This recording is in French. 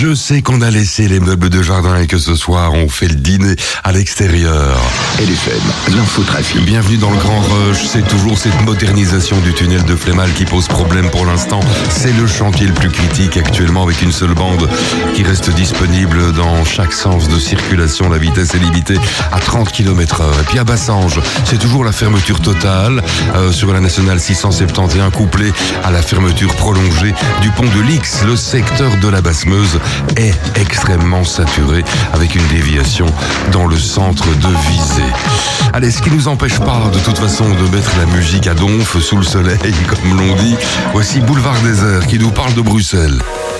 Je sais qu'on a laissé les meubles de jardin et que ce soir on fait le dîner à l'extérieur. LFM, l'infotrafic. Bienvenue dans le Grand Rush. C'est toujours cette modernisation du tunnel de Flémal qui pose problème pour l'instant. C'est le chantier le plus critique actuellement, avec une seule bande qui reste disponible dans chaque sens de circulation. La vitesse est limitée à 30 km/h. Et puis à Bassange, c'est toujours la fermeture totale sur la nationale 671, couplée à la fermeture prolongée du pont de Lix. Le secteur de la Basse-Meuse est extrêmement saturé, avec une déviation dans le centre de Visé. Allez, ce qui ne nous empêche pas de toute façon de mettre la musique à donf sous le soleil, comme l'on dit. Voici Boulevard Désert qui nous parle de Bruxelles.